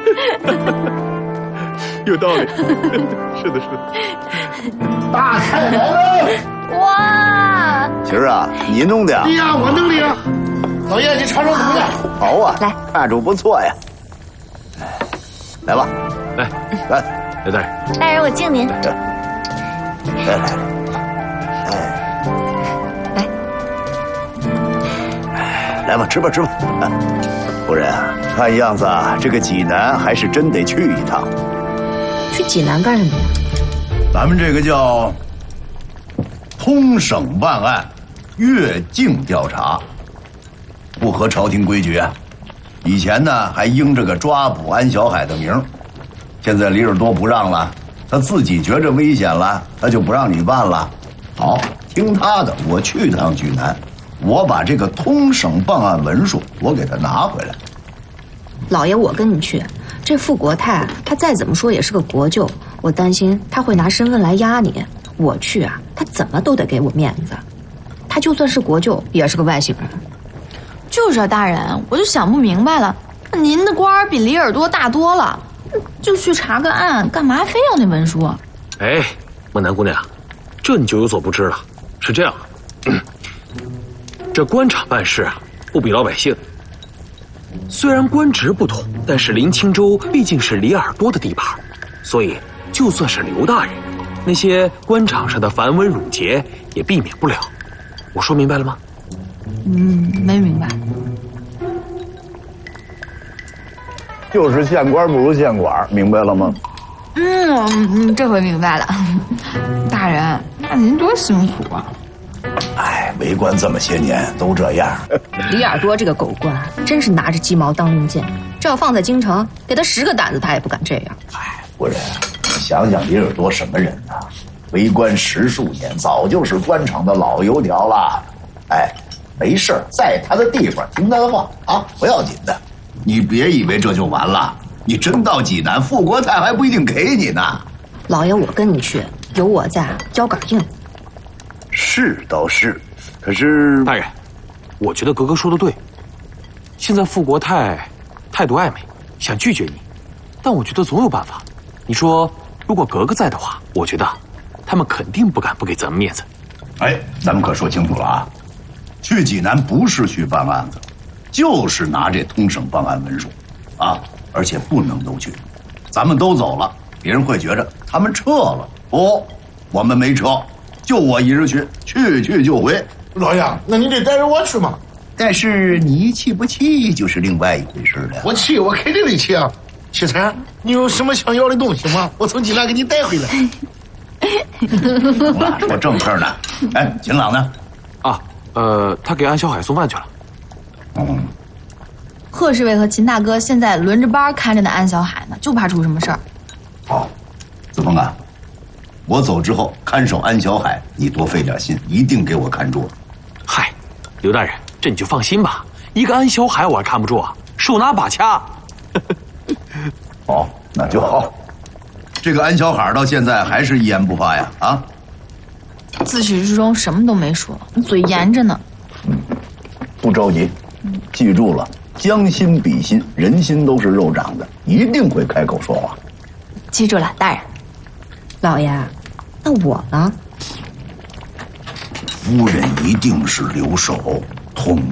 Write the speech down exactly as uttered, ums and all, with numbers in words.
有道理。是的，是的。 大菜来了！ 哇！ 琴儿啊，你弄的呀？ 对呀，我弄的呀。老爷，你尝尝怎么样？ 好啊， 来， 看着不错呀。来吧， 来来， 刘大人， 大人我敬您。 来来来， 来， 来吧，吃吧吃吧。啊，夫人啊，看样子啊，这个济南还是真得去一趟。 去济南干什么呀？ 咱们这个叫通省办案，越境调查，不合朝廷规矩啊。以前呢还应着个抓捕安小海的名，现在李尔多不让了，他自己觉着危险了，他就不让你办了。好，听他的，我去趟济南，我把这个通省办案文书我给他拿回来。 老爷，我跟你去。这傅国泰他再怎么说也是个国舅，我担心他会拿身份来压你。我去啊，他怎么都得给我面子。他就算是国舅，也是个外姓人。 就是啊，大人，我就想不明白了，您的官儿比李尔多大多了，就去查个案，干嘛非要那文书？ 哎，孟南姑娘，这你就有所不知了。是这样，这官场办事啊，不比老百姓。虽然官职不同，但是临清州毕竟是李尔多的地盘，所以就算是刘大人，那些官场上的繁文缛节也避免不了。我说明白了吗？ 嗯，没明白。 就是县官不如县管，明白了吗？ 嗯嗯，这回明白了。大人，那您多辛苦啊！ 哎，为官这么些年都这样。 李尔多这个狗官真是拿着鸡毛当令箭，这要放在京城，给他十个胆子他也不敢这样。 哎，夫人，想想李尔多什么人呢？为官十数年，早就是官场的老油条了。哎，没事，在他的地方听他的话啊，不要紧的。你别以为这就完了，你真到济南，傅国泰还不一定给你呢。 老爷，我跟你去，有我在，腰杆硬。 是倒是，可是大人，我觉得格格说的对。现在傅国泰态度暧昧，想拒绝你，但我觉得总有办法。你说，如果格格在的话，我觉得他们肯定不敢不给咱们面子。 哎，咱们可说清楚了啊，去济南不是去办案子，就是拿这通省办案文书，啊，而且不能都去，咱们都走了，别人会觉着他们撤了。不，我们没撤，就我一人去，去去就回。 老爷，那你得带着我去嘛。 但是你气不气就是另外一回事了。 我气，我肯定得气啊！七彩，你有什么想要的东西吗？我从济南给你带回来。 行了，说正事儿呢。哎，秦朗呢？ 啊，呃，他给安小海送饭去了。 嗯， 贺侍卫和秦大哥现在轮着班看着呢安小海呢，就怕出什么事儿。 好，子枫啊，我走之后看守安小海，你多费点心，一定给我看住。 嗨，刘大人，这你就放心吧，一个安小海我还看不住啊，手拿把掐。 好，那就好。这个安小海到现在还是一言不发呀？啊？ 自始至终什么都没说，嘴严着呢。 嗯，不着急，记住了，将心比心，人心都是肉长的，一定会开口说话。 记住了，大人。 老爷，那我呢？ 夫人一定是留守，统